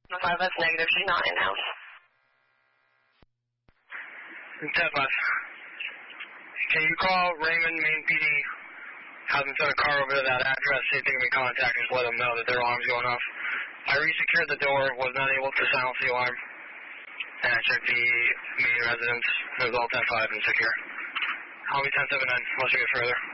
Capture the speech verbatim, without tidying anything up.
five, that's negative. She's not in-house. ten five. Can you call Raymond, Maine P D, have them send a car over to that address, see if they can be contacted, just let them know that their alarm's going off. I resecured the door, was not able to silence the alarm, and I checked the main residence. It was all ten five and secure. Call me ten seven nine, once you get further.